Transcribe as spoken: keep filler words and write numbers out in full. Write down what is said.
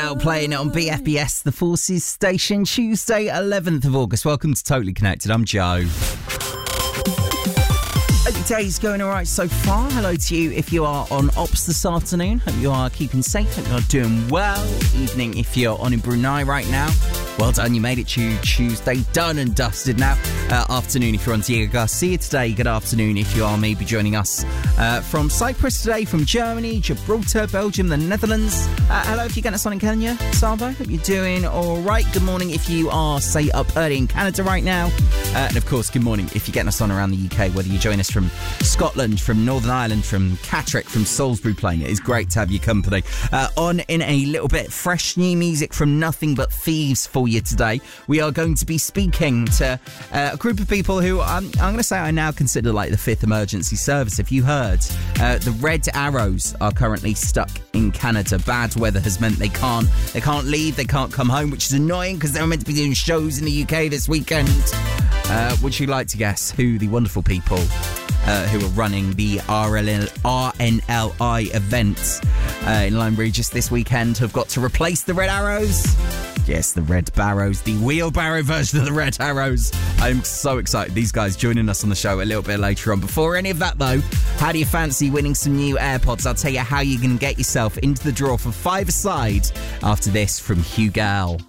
Playing it on B F B S, the Forces Station, Tuesday, eleventh of August. Welcome to Totally Connected. I'm Joe. Hope your day's going all right so far. Hello to you if you are on ops this afternoon. Hope you are keeping safe. Hope you're doing well. Evening if you're on in Brunei right now. Well done, you made it to Tuesday. Done and dusted now. Uh, afternoon if you're on Diego Garcia today. Good afternoon if you are maybe joining us uh, from Cyprus today, from Germany, Gibraltar, Belgium, the Netherlands. Uh, hello if you're getting us on in Kenya, Savo. Hope you're doing all right. Good morning if you are, say, up early in Canada right now. Uh, and of course, good morning if you're getting us on around the U K, whether you join us from Scotland, from Northern Ireland, from Catterick, from Salisbury Plain. It is great to have your company. Uh, on in a little bit, fresh new music from Nothing But Thieves for you today. We are going to be speaking to uh, a group of people who I'm, I'm going to say I now consider like the fifth emergency service. If you heard, uh, the Red Arrows are currently stuck in Canada. Bad weather has meant they can't they can't leave, they can't come home, which is annoying because they were meant to be doing shows in the U K this weekend. Uh, would you like to guess who the wonderful people Uh, who are running the R L L, R N L I events uh, in Lyme Regis this weekend have got to replace the Red Arrows? Yes, the Red Barrows, the wheelbarrow version of the Red Arrows. I'm so excited. These guys joining us on the show a little bit later on. Before any of that, though, how do you fancy winning some new AirPods? I'll tell you how you can get yourself into the draw for five-a-side after this from Hugh Gall.